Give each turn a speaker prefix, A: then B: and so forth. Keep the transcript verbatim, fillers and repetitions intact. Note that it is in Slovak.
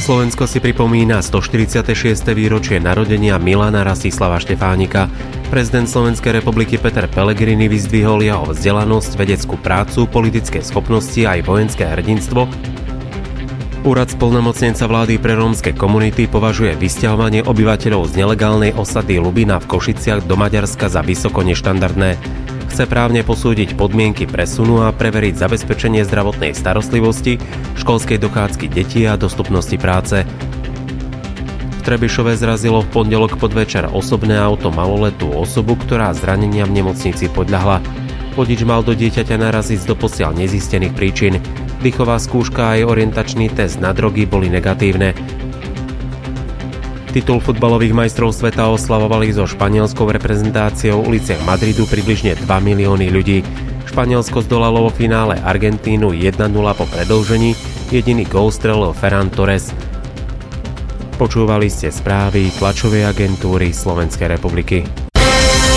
A: Slovensko si pripomína stoštyridsiate šieste výročie narodenia Milana Rastislava Štefánika. Prezident Slovenskej republiky Peter Pellegrini vyzdvihol jeho vzdelanosť, vedeckú prácu, politické schopnosti a aj vojenské hrdinstvo. Úrad splnomocnenca vlády pre rómske komunity považuje vysťahovanie obyvateľov z nelegálnej osady Lubina v Košiciach do Maďarska za vysoko neštandardné. Chce právne posúdiť podmienky presunu a preveriť zabezpečenie zdravotnej starostlivosti, školskej dochádzky detí a dostupnosti práce. V Trebišove zrazilo v pondelok podvečer osobné auto maloletú osobu, ktorá zraneniam v nemocnici podľahla. Vodič mal do dieťaťa naraziť z doposiaľ nezistených príčin. Dýchová skúška a aj orientačný test na drogy boli negatívne. Titul futbalových majstrov sveta oslavovali so španielskou reprezentáciou v uliciach Madridu približne dva milióny ľudí. Španielsko zdolalo vo finále Argentínu jedna nula po predĺžení, jediný gól strelil Ferran Torres. Počúvali ste správy tlačovej agentúry Slovenskej republiky.